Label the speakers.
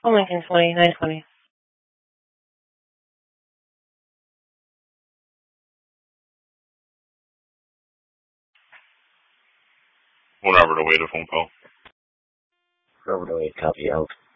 Speaker 1: Oh, Lincoln 20, 920.
Speaker 2: Whatever to wait a phone call.
Speaker 3: Whatever to wait, copy out.